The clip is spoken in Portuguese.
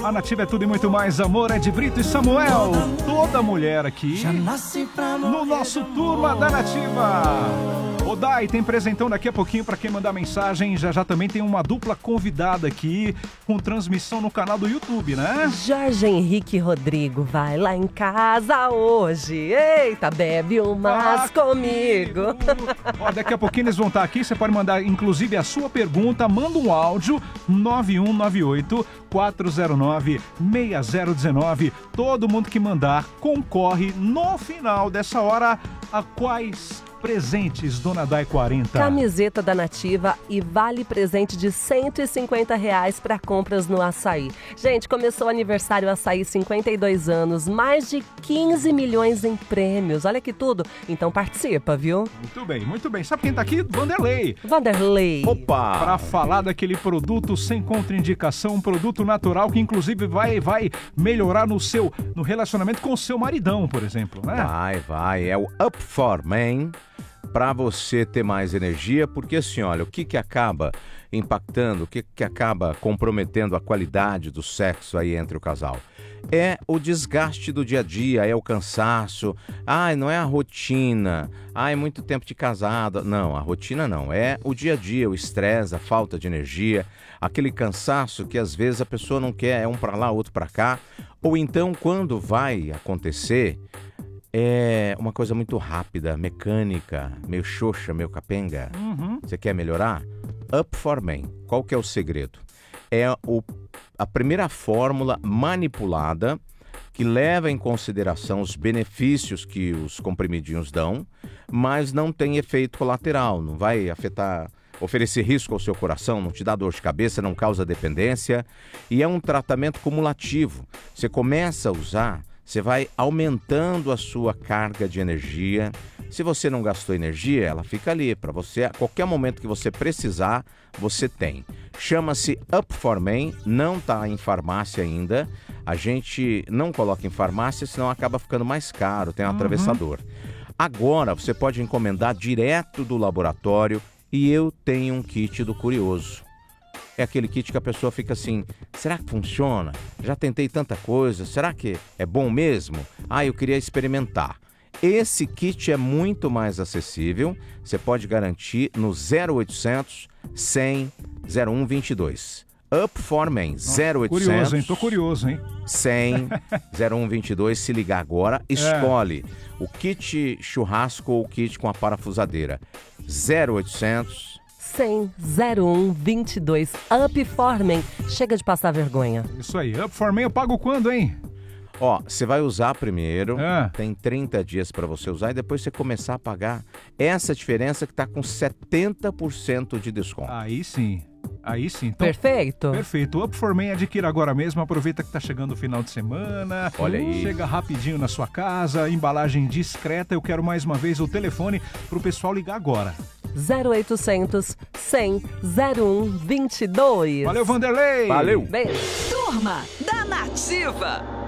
A Nativa é tudo e muito mais. Amor é de Brito e Samuel. Toda mulher aqui no nosso Turma da Nativa. Ô Dai, tem presentão daqui a pouquinho pra quem mandar mensagem. Já também tem uma dupla convidada aqui com transmissão no canal do YouTube, né? Jorge Henrique Rodrigo vai lá em casa hoje. Eita, bebe umas comigo. Ó, daqui a pouquinho eles vão estar aqui. Você pode mandar inclusive a sua pergunta. Manda um áudio 9198-409-6019. Todo mundo que mandar concorre no final dessa hora a quais presentes, Dona Dai 40? Camiseta da Nativa e vale presente de R$150 para compras no Açaí. Gente, começou o aniversário Açaí, 52 anos, mais de 15 milhões em prêmios. Olha que tudo. Então participa, viu? Muito bem, muito bem. Sabe quem tá aqui? Vanderlei. Opa! Para falar daquele produto sem contraindicação, um produto natural que inclusive vai melhorar no relacionamento com o seu maridão, por exemplo, né? Vai. É o Up For Men. Para você ter mais energia, porque assim, olha, o que acaba impactando, o que acaba comprometendo a qualidade do sexo aí entre o casal? É o desgaste do dia a dia, é o cansaço, não é a rotina, é muito tempo de casado. Não, a rotina não, é o dia a dia, o estresse, a falta de energia, aquele cansaço que às vezes a pessoa não quer, é um para lá, outro para cá, ou então quando vai acontecer, é uma coisa muito rápida, mecânica, meio xoxa, meio capenga. Você quer melhorar? Up For Men. Qual que é o segredo? É a primeira fórmula manipulada que leva em consideração os benefícios que os comprimidinhos dão, mas não tem efeito colateral, não vai oferecer risco ao seu coração, não te dá dor de cabeça, não causa dependência e é um tratamento cumulativo. Você começa a usar, você vai aumentando a sua carga de energia. Se você não gastou energia, ela fica ali para você. A qualquer momento que você precisar, você tem. Chama-se Up For Men, não está em farmácia ainda. A gente não coloca em farmácia, senão acaba ficando mais caro, tem um atravessador. Agora você pode encomendar direto do laboratório e eu tenho um kit do curioso. É aquele kit que a pessoa fica assim, será que funciona? Já tentei tanta coisa, será que é bom mesmo? Eu queria experimentar. Esse kit é muito mais acessível, você pode garantir no 0800 100 0122. Up For Men, 0800... Curioso, hein? Tô curioso, hein? 100 0122, se ligar agora, escolhe o kit churrasco ou o kit com a parafusadeira. 0800... 100 0122. Up For Men. Chega de passar vergonha. Isso aí. Up For Men eu pago quando, hein? Você vai usar primeiro, tem 30 dias para você usar e depois você começar a pagar essa diferença que está com 70% de desconto. Aí sim. Então, Perfeito. Perfeito. Up For Men adquira agora mesmo. Aproveita que tá chegando o final de semana. Olha aí. Chega rapidinho na sua casa. Embalagem discreta. Eu quero mais uma vez o telefone pro pessoal ligar agora. 0800 100 0122. Valeu, Vanderlei. Valeu. Beijo. Turma da Nativa.